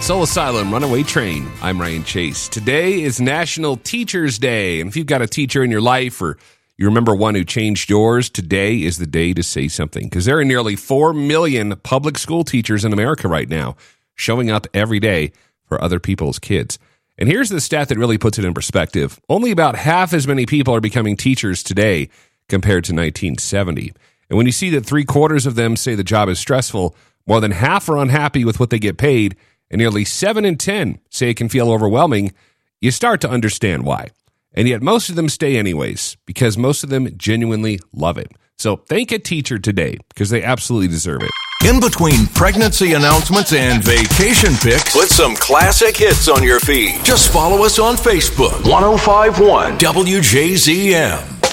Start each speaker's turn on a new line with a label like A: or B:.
A: Soul Asylum, Runaway Train. I'm Ryan Chase. Today is National Teachers Day. And if you've got a teacher in your life or you remember one who changed yours, today is the day to say something. Because there are nearly 4 million public school teachers in America right now showing up every day for other people's kids. And here's the stat that really puts it in perspective. Only about half as many people are becoming teachers today compared to 1970. And when you see that 3/4 of them say the job is stressful, more than half are unhappy with what they get paid, and nearly 7 in 10 say it can feel overwhelming, you start to understand why. And yet most of them stay anyways, because most of them genuinely love it. So thank a teacher today, because they absolutely deserve it.
B: In between pregnancy announcements and vacation pics, put some classic hits on your feed. Just follow us on Facebook. 105.1 WJZM.